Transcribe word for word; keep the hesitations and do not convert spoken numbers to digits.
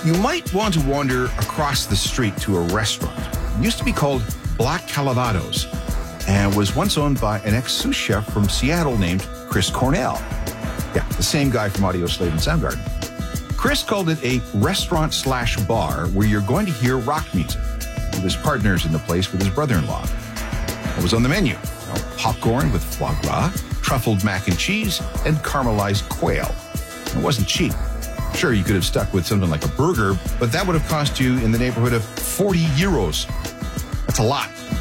You might want to wander across the street to a restaurant. It used to be called Black Calabados and was once owned by an ex-sous chef from Seattle named Chris Cornell. Yeah, the same guy from Audio Slave and Soundgarden. Chris called it a restaurant slash bar where you're going to hear rock music. He was partners in the place with his brother-in-law. What was on the menu? Well, popcorn with foie gras, truffled mac and cheese, and caramelized quail. It wasn't cheap. Sure, you could have stuck with something like a burger, but that would have cost you in the neighborhood of forty euros. That's a lot.